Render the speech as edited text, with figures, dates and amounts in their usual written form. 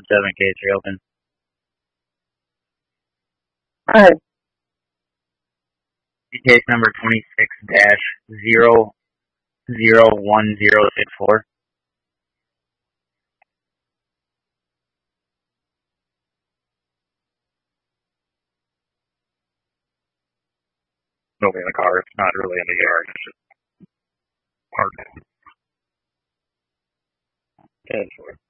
case reopen. Alright. Case number 26-01064. Nobody in the car. It's not really in the yard. It's just parked. 10-4.